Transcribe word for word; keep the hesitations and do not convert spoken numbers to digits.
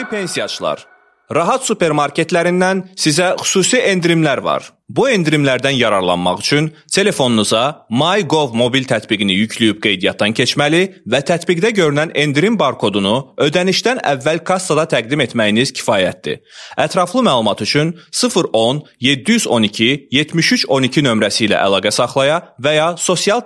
Hörmətli pensiyaçılar, Rahat supermarketlərindən sizə xüsusi endirimlər var. Bu endirimlərdən yararlanmaq üçün telefonunuza MyGov mobil tətbiqini yükləyib qeydiyyatdan keçməli və tətbiqdə görünən endirim barkodunu ödənişdən əvvəl kassada təqdim etməyiniz kifayətdir. Ətraflı məlumat üçün sıfır on yeddi yüz on iki yetmiş üç on iki nömrəsi ilə əlaqə saxlaya və ya sosial